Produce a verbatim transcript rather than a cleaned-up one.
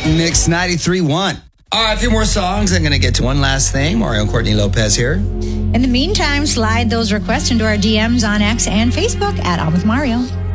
Mix ninety-three point one. All right, a few more songs. I'm going to get to one last thing. Mario and Courtney Lopez here. In the meantime, slide those requests into our D Ms on X and Facebook at On With Mario.